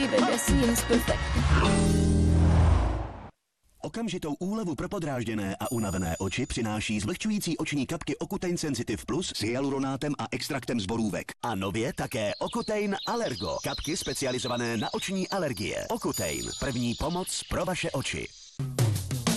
vive seems perfect. Okamžitou úlevu pro podrážděné a unavené oči přináší zvlhčující oční kapky Ocutein Sensitive Plus s hyaluronátem a extraktem z borůvek. A nově také Ocutein Allergo. Kapky specializované na oční alergie. Ocutein. První pomoc pro vaše oči.